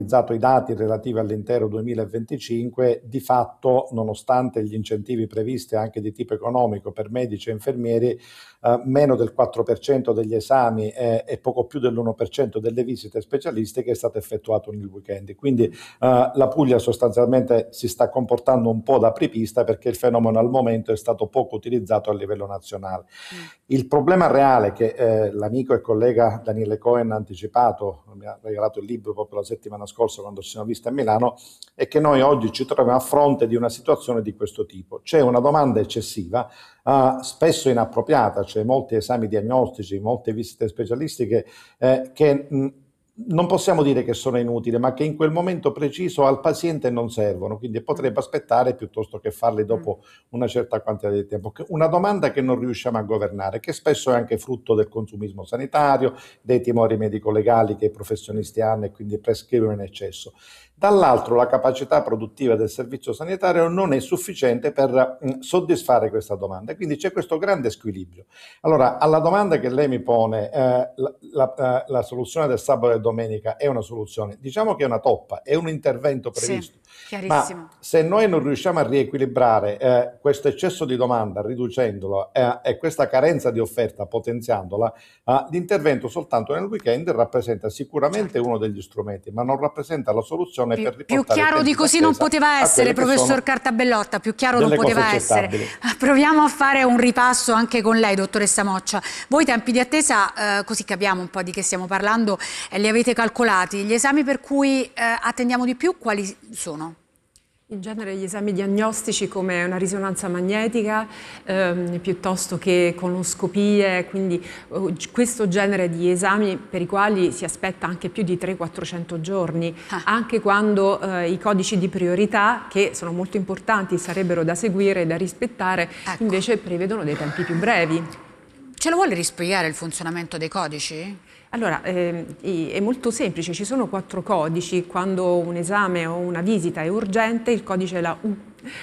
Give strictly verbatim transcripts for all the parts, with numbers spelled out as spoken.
i dati relativi all'intero duemilaventicinque, di fatto, nonostante gli incentivi previsti anche di tipo economico per medici e infermieri, eh, meno del quattro per cento degli esami eh, e poco più dell'uno per cento delle visite specialistiche è stato effettuato nel weekend. Quindi eh, la Puglia sostanzialmente si sta comportando un po' da apripista, perché il fenomeno al momento è stato poco utilizzato a livello nazionale. Mm. Il problema reale che eh, l'amico e collega Daniele Cohen ha anticipato, mi ha regalato il libro proprio la settimana scorsa quando ci siamo visti a Milano, è che noi oggi ci troviamo a fronte di una situazione di questo tipo. C'è una domanda eccessiva, eh, spesso inappropriata, cioè molti esami diagnostici, molte visite specialistiche eh, che mh, non possiamo dire che sono inutili, ma che in quel momento preciso al paziente non servono, quindi potrebbe aspettare piuttosto che farli dopo una certa quantità di tempo. Una domanda che non riusciamo a governare, che spesso è anche frutto del consumismo sanitario, dei timori medico-legali che i professionisti hanno e quindi prescrivono in eccesso. Dall'altro la capacità produttiva del servizio sanitario non è sufficiente per mh, soddisfare questa domanda, quindi c'è questo grande squilibrio. Allora, alla domanda che lei mi pone, eh, la, la, la soluzione del sabato e domenica è una soluzione, diciamo che è una toppa, è un intervento previsto, sì, ma se noi non riusciamo a riequilibrare eh, questo eccesso di domanda riducendolo eh, e questa carenza di offerta potenziandola, eh, l'intervento soltanto nel weekend rappresenta sicuramente certo. uno degli strumenti, ma non rappresenta la soluzione più, per più chiaro di così non poteva essere, professor Cartabellotta, più chiaro non poteva essere. Proviamo a fare un ripasso anche con lei, dottoressa Moccia. Voi tempi di attesa, eh, così capiamo un po' di che stiamo parlando, eh, li avete calcolati. Gli esami per cui eh, attendiamo di più quali sono? In genere gli esami diagnostici come una risonanza magnetica ehm, piuttosto che colonoscopie, quindi uh, questo genere di esami per i quali si aspetta anche più di trecento quattrocento giorni, ah. anche quando eh, i codici di priorità, che sono molto importanti, sarebbero da seguire e da rispettare, ecco. invece prevedono dei tempi più brevi. Ce lo vuole rispiegare il funzionamento dei codici? Allora, eh, è molto semplice, ci sono quattro codici. Quando un esame o una visita è urgente, il codice è la U,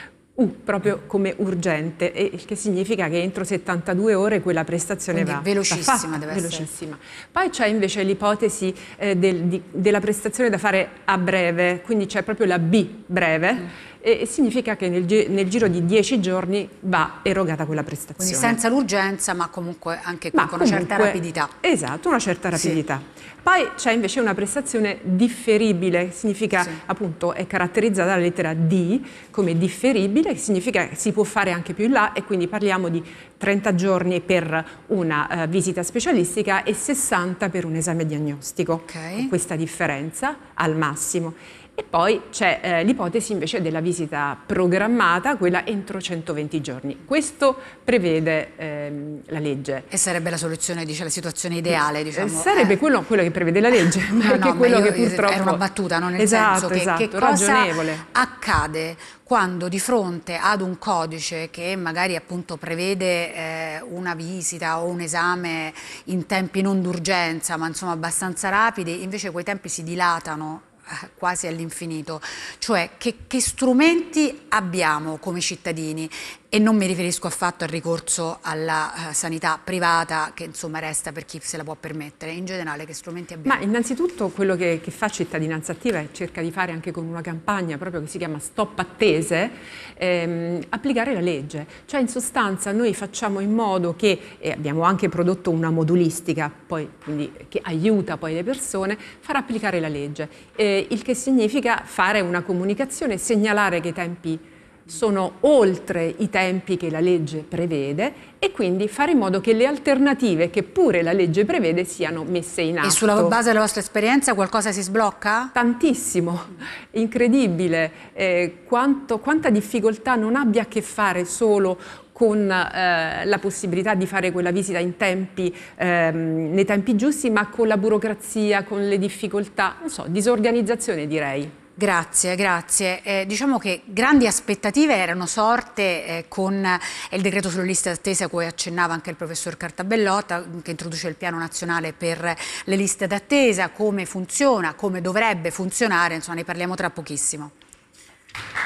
U proprio come urgente, e il che significa che entro settantadue ore quella prestazione Quindi va, velocissima, va fatta, deve velocissima. Essere. Poi c'è invece l'ipotesi eh, del, di, della prestazione da fare a breve, quindi c'è proprio la B breve, mm. e significa che nel, nel giro di dieci giorni va erogata quella prestazione. Quindi senza l'urgenza, ma comunque anche qui ma con comunque, una certa rapidità. Esatto, una certa rapidità. Sì. Poi c'è invece una prestazione differibile, significa sì. appunto è caratterizzata dalla lettera D come differibile, che significa che si può fare anche più in là, e quindi parliamo di trenta giorni per una uh, visita specialistica e sessanta per un esame diagnostico, okay. con questa differenza al massimo. E poi c'è eh, l'ipotesi invece della visita programmata, quella entro centoventi giorni. Questo prevede ehm, la legge. E sarebbe la soluzione, dice, la situazione ideale, diciamo. Sarebbe eh. quello, quello che prevede la legge, ma no, no, quello che purtroppo... Era una battuta, non nel esatto, senso che, esatto, che cosa ragionevole. accade quando di fronte ad un codice che magari appunto prevede eh, una visita o un esame in tempi non d'urgenza, ma insomma abbastanza rapidi, invece quei tempi si dilatano quasi all'infinito, cioè che, che strumenti abbiamo come cittadini, e non mi riferisco affatto al ricorso alla uh, sanità privata, che insomma resta per chi se la può permettere, in generale che strumenti abbiamo? Ma innanzitutto quello che, che fa Cittadinanza Attiva e cerca di fare anche con una campagna proprio che si chiama Stop Attese, ehm, applicare la legge, cioè in sostanza noi facciamo in modo che, e abbiamo anche prodotto una modulistica poi, quindi, che aiuta poi le persone, far applicare la legge, eh, il che significa fare una comunicazione, segnalare che i tempi sono oltre i tempi che la legge prevede, e quindi fare in modo che le alternative che pure la legge prevede siano messe in atto. E sulla base della vostra esperienza qualcosa si sblocca? Tantissimo, incredibile, eh, quanto, quanta difficoltà non abbia a che fare solo con eh, la possibilità di fare quella visita in tempi, ehm, nei tempi giusti, ma con la burocrazia, con le difficoltà, non so, disorganizzazione direi. Grazie, grazie. Eh, diciamo che grandi aspettative erano sorte eh, con il decreto sulle liste d'attesa a cui accennava anche il professor Cartabellotta, che introduce il piano nazionale per le liste d'attesa, come funziona, come dovrebbe funzionare, insomma ne parliamo tra pochissimo.